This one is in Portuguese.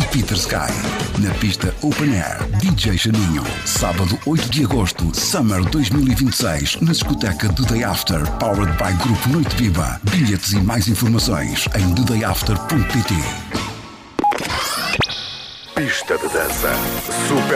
Peter Sky. Na pista Open Air, DJ Janinho. Sábado 8 de agosto, Summer 2026, na discoteca The Day After, powered by Grupo Noite Viva. Bilhetes e mais informações em thedayafter.pt. Pista de dança. Super